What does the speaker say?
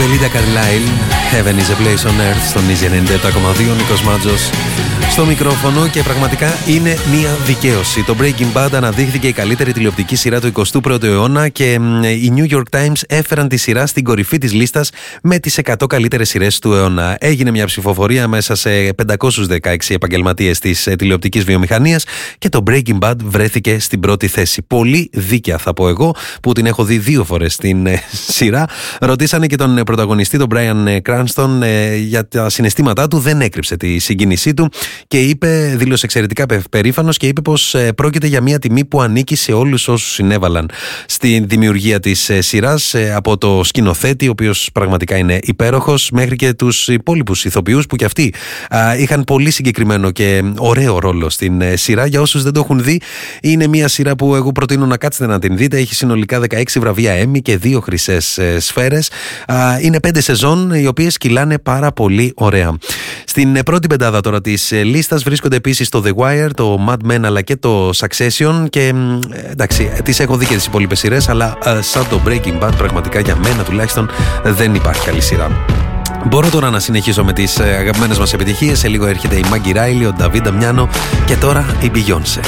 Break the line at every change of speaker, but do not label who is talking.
Belinda Carlisle, Heaven is a place on earth, στον Easy 97,2, Νίκος Μάτζος στο μικρόφωνο και πραγματικά είναι μια δικαίωση. Το Breaking Bad αναδείχθηκε η καλύτερη τηλεοπτική σειρά του 21ου αιώνα και οι New York Times έφεραν τη σειρά στην κορυφή της λίστας με τις 100 καλύτερες σειρές του αιώνα. Έγινε μια ψηφοφορία μέσα σε 516 επαγγελματίες της τηλεοπτικής βιομηχανίας και το Breaking Bad βρέθηκε στην πρώτη θέση. Πολύ δίκαια θα πω εγώ, που την έχω δει 2 φορές στην σειρά. Ρωτήσανε και τον πρωταγωνιστή, τον Bryan Cranston, για τα συναισθήματά του. Δεν έκρυψε τη συγκίνησή του και δήλωσε εξαιρετικά περήφανος και είπε πως πρόκειται για μια τιμή που ανήκει σε όλους όσους συνέβαλαν στη δημιουργία της σειράς, από το σκηνοθέτη, ο οποίος πραγματικά είναι υπέροχος, μέχρι και τους υπόλοιπους ηθοποιούς που κι αυτοί είχαν πολύ συγκεκριμένο και ωραίο ρόλο στην σειρά. Για όσους δεν το έχουν δει, είναι μια σειρά που εγώ προτείνω να κάτσετε να την δείτε. Έχει συνολικά 16 βραβεία Emmy και 2 χρυσές σφαίρες. Είναι 5 σεζόν, οι οποίες κυλάνε πάρα πολύ ωραία. Στην πρώτη πεντάδα τώρα της λίστας βρίσκονται επίσης το The Wire, το Mad Men αλλά και το Succession και εντάξει, τις έχω δει και τις υπόλοιπες σειρές, αλλά σαν το Breaking Bad πραγματικά για μένα τουλάχιστον δεν υπάρχει άλλη σειρά. Μπορώ τώρα να συνεχίσω με τις αγαπημένες μας επιτυχίες. Σε λίγο έρχεται η Maggie Riley, ο David Damiano και τώρα η Beyoncé.